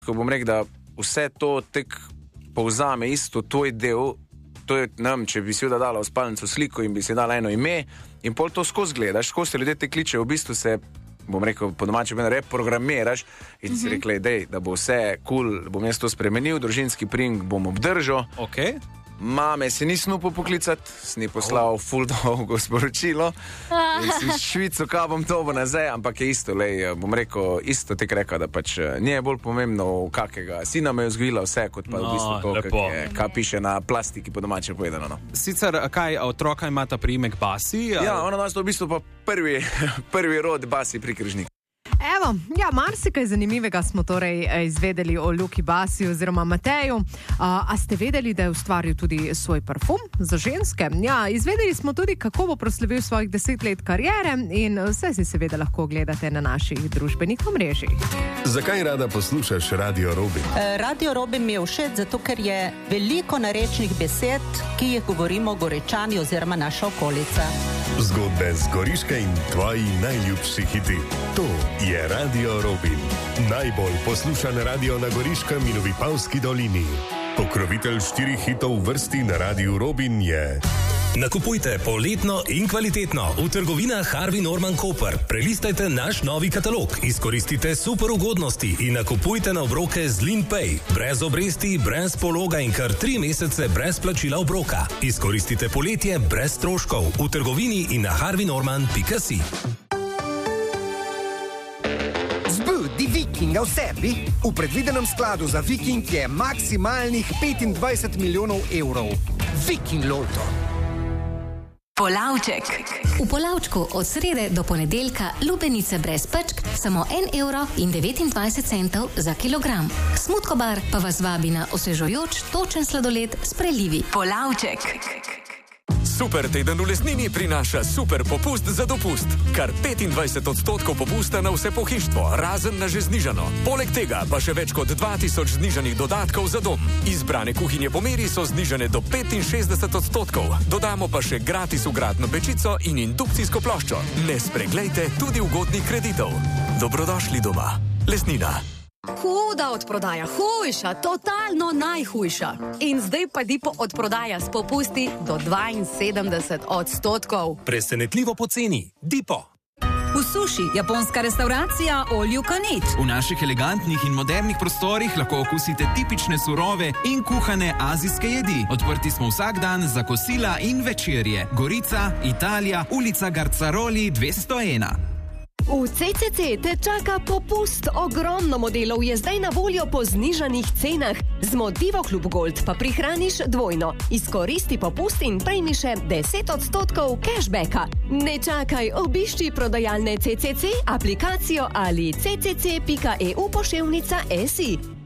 Ko bom rekel, da vse to tek povzame isto tvoj del, to je nam, če bi si dala v spalnico sliko in bi si dala eno ime in pol to skozi gledaš, skozi ljudje te kličejo, v bistvu se, bom rekel, po domače reprogramiraš in si rekli, dej, da bo vse cool, bom jaz to spremenil, družinski pring bom obdržal. Okay. Mame se nisem upal poklicati, sem ji poslal ful dolgo sporočilo in si švico, kaj bom to bo nazaj, ampak je isto, bom rekel, isto tek rekel, da pač nje je bolj pomembno, kakega sina me je vzgojila vse, kot pa v bistvu to, kaj piše na plastiki, po domače povedano. No. Sicer, kaj, otroka imata priimek Basi? Ja, ona nas to v bistvu pa prvi rod Basi Prikržnik. Evo, ja, marsikaj zanimivega smo torej izvedeli o Luki Basi oziroma Mateju. A ste vedeli, da je ustvaril tudi svoj parfum za ženske? Ja, izvedeli smo tudi, kako bo proslavil svojih 10 let kariere in vse si seveda lahko gledate na naših družbenih omrežjih. Zakaj rada poslušaš Radio Robin? Radio Robin mi je všeč, zato ker je veliko narečnih besed, ki jih govorimo Goričani oziroma naša okolica. Zgodbe z Goriške in tvoji najljubši hiti. To je Radio Robin. Najbolj poslušan radio na Goriškem in v Vipavski dolini. Pokrovitelj 4 hitov v vrsti na Radiu Robin je... Nakupujte poletno in kvalitetno v trgovinah Harvey Norman Koper. Prelistajte naš novi katalog, izkoristite super ugodnosti in nakupujte na obroke z LinPay. Brez obresti, brez pologa in kar 3 mesece brez plačila obroka. Izkoristite poletje brez stroškov v trgovini in na harveynorman.si. Zbudi Vikinga v sebi. V predvidenem skladu za Viking je maksimalnih 25 milijonov evrov. Viking Lotto. Polavček. V Polavčku od srede do ponedeljka lubenice brez pečk samo 1,29 € za kilogram. Smutkobar pa vas vabi na osvežujoč točen sladoled s prelivi. Polavček. Super teden v Lesnini prinaša super popust za dopust. Kar 25% popusta na vse pohištvo, razen na že znižano. Poleg tega pa še več kot 2000 znižanih dodatkov za dom. Izbrane kuhinje po meri so znižane do 65%. Dodamo pa še gratis vgradno pečico in indukcijsko ploščo. Ne spreglejte tudi ugodnih kreditov. Dobrodošli doma. Lesnina. Huda odprodaja, hujša, totalno najhujša. In zdaj pa Dipo odprodaja s popusti do 72%. Presenetljivo poceni. Dipo. V Suši, japonska restauracija All You Can Eat. V naših elegantnih in modernih prostorih lahko okusite tipične surove in kuhane azijske jedi. Odprti smo vsak dan za kosila in večerje. Gorica, Italija, ulica Garcaroli 201. V CCC te čaka popust. Ogromno modelov je zdaj na voljo po znižanih cenah. Z Motivo Klub Gold pa prihraniš dvojno. Izkoristi popust in prejmi še 10% cashbacka. Ne čakaj, obišči prodajalne CCC, aplikacijo ali ccc.eu/SI.